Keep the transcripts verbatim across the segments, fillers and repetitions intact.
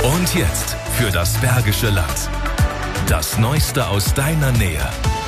Und jetzt für das Bergische Land. Das Neueste aus deiner Nähe.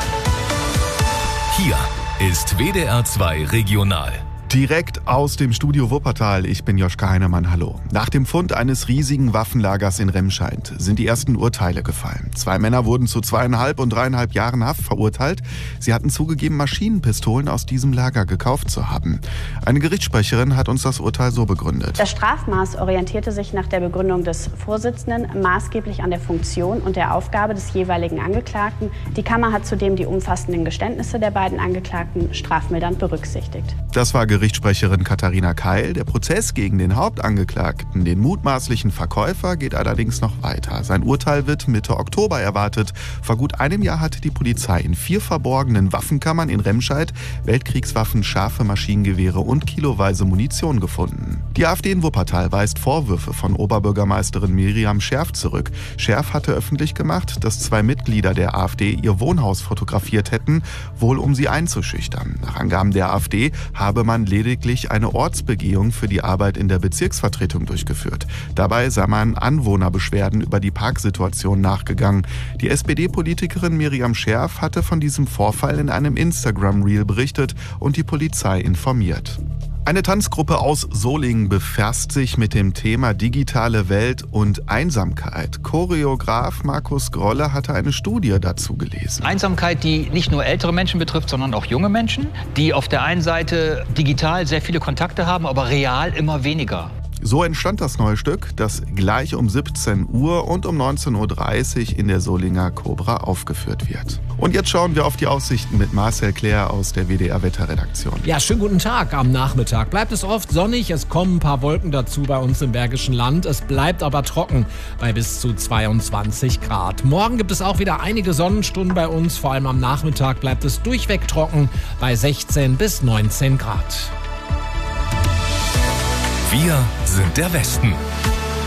Hier ist W D R zwei Regional. Direkt aus dem Studio Wuppertal, ich bin Joschka Heinemann, hallo. Nach dem Fund eines riesigen Waffenlagers in Remscheid sind die ersten Urteile gefallen. Zwei Männer wurden zu zweieinhalb und dreieinhalb Jahren Haft verurteilt. Sie hatten zugegeben, Maschinenpistolen aus diesem Lager gekauft zu haben. Eine Gerichtssprecherin hat uns das Urteil so begründet. Das Strafmaß orientierte sich nach der Begründung des Vorsitzenden maßgeblich an der Funktion und der Aufgabe des jeweiligen Angeklagten. Die Kammer hat zudem die umfassenden Geständnisse der beiden Angeklagten strafmildernd berücksichtigt. Das war Gerichtssprecherin Katharina Keil. Der Prozess gegen den Hauptangeklagten, den mutmaßlichen Verkäufer, geht allerdings noch weiter. Sein Urteil wird Mitte Oktober erwartet. Vor gut einem Jahr hat die Polizei in vier verborgenen Waffenkammern in Remscheid Weltkriegswaffen, scharfe Maschinengewehre und kiloweise Munition gefunden. Die AfD in Wuppertal weist Vorwürfe von Oberbürgermeisterin Miriam Scherf zurück. Scherf hatte öffentlich gemacht, dass zwei Mitglieder der AfD ihr Wohnhaus fotografiert hätten, wohl um sie einzuschüchtern. Nach Angaben der AfD habe man lediglich eine Ortsbegehung für die Arbeit in der Bezirksvertretung durchgeführt. Dabei sei man Anwohnerbeschwerden über die Parksituation nachgegangen. Die S P D-Politikerin Miriam Scherf hatte von diesem Vorfall in einem Instagram-Reel berichtet und die Polizei informiert. Eine Tanzgruppe aus Solingen befasst sich mit dem Thema digitale Welt und Einsamkeit. Choreograf Markus Grolle hatte eine Studie dazu gelesen. Einsamkeit, die nicht nur ältere Menschen betrifft, sondern auch junge Menschen, die auf der einen Seite digital sehr viele Kontakte haben, aber real immer weniger. So entstand das neue Stück, das gleich um siebzehn Uhr und um neunzehn Uhr dreißig in der Solinger Cobra aufgeführt wird. Und jetzt schauen wir auf die Aussichten mit Marcel Claire aus der W D R-Wetterredaktion. Ja, schönen guten Tag. Am Nachmittag bleibt es oft sonnig. Es kommen ein paar Wolken dazu bei uns im Bergischen Land. Es bleibt aber trocken bei bis zu zweiundzwanzig Grad. Morgen gibt es auch wieder einige Sonnenstunden bei uns. Vor allem am Nachmittag bleibt es durchweg trocken bei sechzehn bis neunzehn Grad. Wir sind der Westen.